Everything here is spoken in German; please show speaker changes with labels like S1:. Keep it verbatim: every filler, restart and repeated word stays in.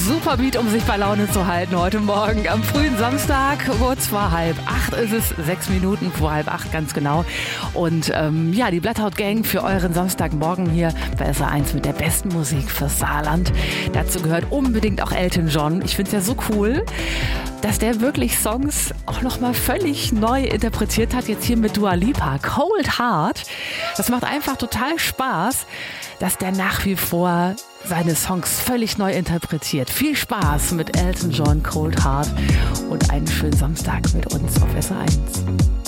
S1: Super Beat, um sich bei Laune zu halten heute Morgen am frühen Samstag. Kurz vor halb acht ist es, sechs Minuten vor halb acht ganz genau. Und ähm, ja, die Bloodhound Gang für euren Samstagmorgen hier bei S R eins mit der besten Musik fürs Saarland. Dazu gehört unbedingt auch Elton John. Ich finde es ja so cool, dass der wirklich Songs auch nochmal völlig neu interpretiert hat. Jetzt hier mit Dua Lipa, Cold Heart. Das macht einfach total Spaß, dass der nach wie vor seine Songs völlig neu interpretiert. Viel Spaß mit Elton John, Cold Heart und einen schönen Samstag mit uns auf S R eins.